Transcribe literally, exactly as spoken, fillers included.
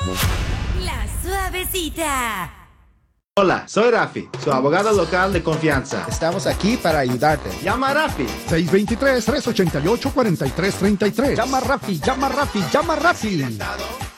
La Suavecita. Hola, soy Rafi, su abogado local de confianza. Estamos aquí para ayudarte. Llama a Rafi. seis dos tres, tres ocho ocho, cuatro tres tres tres. Llama a Rafi, llama a Rafi, llama a Rafi.